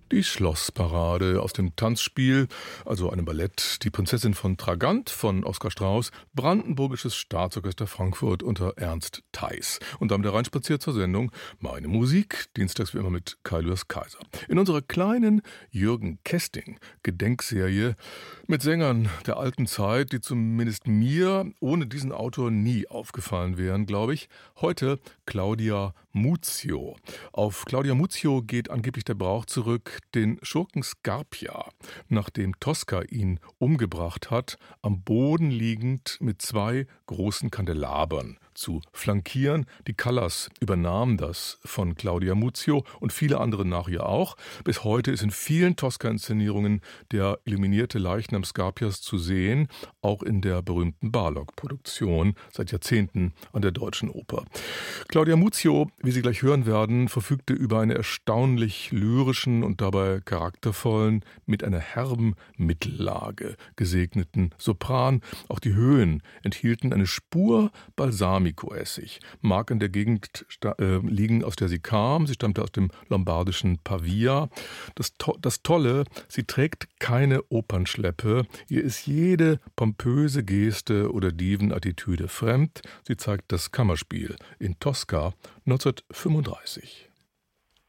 Die Schlossparade aus dem Tanzspiel, also einem Ballett Die Prinzessin von Tragant von Oskar Strauß, Brandenburgisches Staatsorchester Frankfurt unter Ernst Theis. Und damit hereinspaziert zur Sendung Meine Musik, dienstags wie immer mit Kai Lüers Kaiser. In unserer kleinen Jürgen Kesting Gedenkserie mit Sängern der alten Zeit, die zumindest mir ohne diesen Autor nie aufgefallen wären, glaube ich. Heute Claudia Muzio. Auf Claudia Muzio geht angeblich der Brauch zurück, den Schurken Scarpia, nachdem Tosca ihn umgebracht hat, am Boden liegend mit zwei großen Kandelabern zu flankieren. Die Callas übernahmen das von Claudia Muzio und viele andere nach ihr auch. Bis heute ist in vielen Tosca-Inszenierungen der illuminierte Leichnam Scarpias zu sehen, auch in der berühmten Barlog-Produktion seit Jahrzehnten an der Deutschen Oper. Claudia Muzio, wie Sie gleich hören werden, verfügte über einen erstaunlich lyrischen und dabei charaktervollen, mit einer herben Mittellage gesegneten Sopran. Auch die Höhen enthielten eine Spur Balsamico-Essig. Mag in der Gegend liegen, aus der sie kam. Sie stammte aus dem lombardischen Pavia. Das Tolle, sie trägt keine Opernschleppe. Ihr ist jede pompöse Geste oder Divenattitüde fremd. Sie zeigt das Kammerspiel in Tosca 1935.